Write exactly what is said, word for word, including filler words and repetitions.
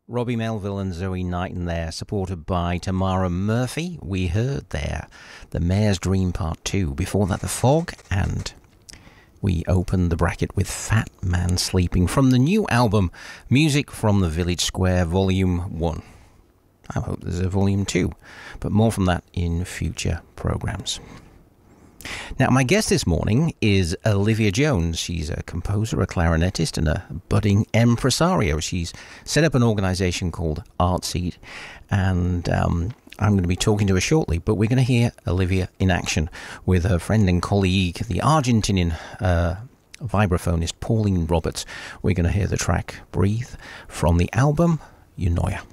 Robbie Melville and Zoe Knighton there, supported by Tamara Murphy. We heard there The Mayor's Dream Part two. Before that, The Fog, and we opened the bracket with Fat Man Sleeping from the new album, Music from the Village Square, Volume one. I hope there's a Volume two, but more from that in future programmes. Now, my guest this morning is Olivia Jones. She's a composer, a clarinetist, and a budding impresario. She's set up an organisation called Artseed, and um, I'm going to be talking to her shortly, but we're going to hear Olivia in action with her friend and colleague, the Argentinian uh, vibraphonist Pauline Roberts. We're going to hear the track Breathe from the album Eunoia.